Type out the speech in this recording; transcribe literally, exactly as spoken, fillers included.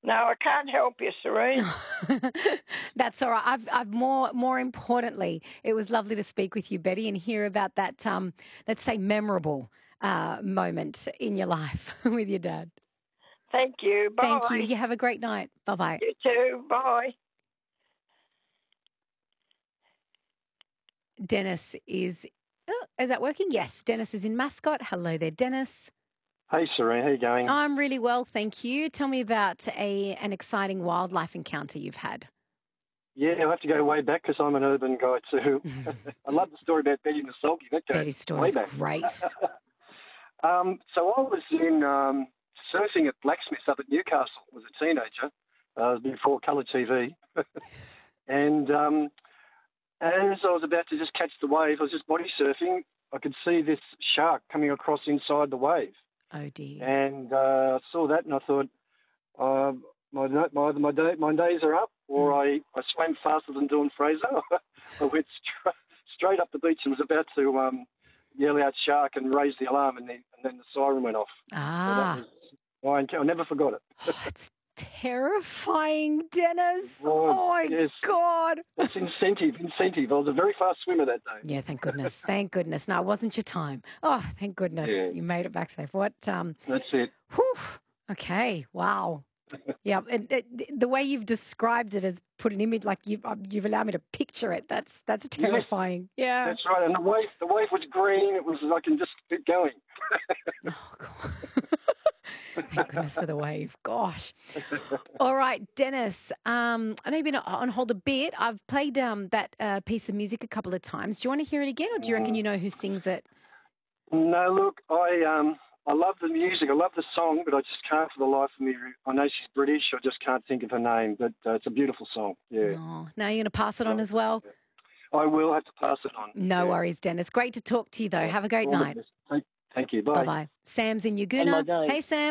No, I can't help you, Serene. That's all right. I've, I've more, more importantly, it was lovely to speak with you, Betty, and hear about that, um, let's say, memorable uh, moment in your life with your dad. Thank you. Bye. Thank you. You have a great night. Bye-bye. You too. Bye. Dennis is, oh, is that working? Yes, Dennis is in Mascot. Hello there, Dennis. Hey, Serene, how you going? I'm really well, thank you. Tell me about a an exciting wildlife encounter you've had. Yeah, I have to go way back because I'm an urban guy too. I love the story about Betty and the Sulky. That goes Betty's story way is back. great. um, so I was in um, surfing at Blacksmiths up at Newcastle. I was a teenager, uh, before colour T V. and um, as I was about to just catch the wave, I was just body surfing. I could see this shark coming across inside the wave. Oh, dear. And uh, I saw that and I thought, uh, my, my, my, day, my days are up, or I, I swam faster than Dawn Fraser. I went stra- straight up the beach and was about to um, yell out shark and raise the alarm, and then, and then the siren went off. Ah. So that was, I, I never forgot it. Oh, it's terrifying, Dennis. Oh, Oh, my yes. God. That's incentive, incentive. I was a very fast swimmer that day. Yeah, thank goodness. Thank goodness. No, it wasn't your time. Oh, thank goodness. Yeah. You made it back safe. What? Um, That's it. Whew. Okay. Wow. Yeah. And, it, the way you've described it has put an image, like you've, um, you've allowed me to picture it. That's that's terrifying. Yes, yeah. That's right. And the wave, the wave was green. It was, I can just keep going. Oh, God. Thank goodness for the wave. Gosh. All right, Dennis. Um, I know you've been on hold a bit. I've played um, that uh, piece of music a couple of times. Do you want to hear it again, or do you reckon you know who sings it? No, look, I um, I love the music. I love the song, but I just can't for the life of me. I know she's British. I just can't think of her name, but uh, it's a beautiful song. Yeah. Oh, now you're going to pass it on as well? I will have to pass it on. No yeah. worries, Dennis. Great to talk to you, though. Have a great All night. Thank, thank you. Bye. Bye-bye. Sam's in Yaguna. Hey, Sam.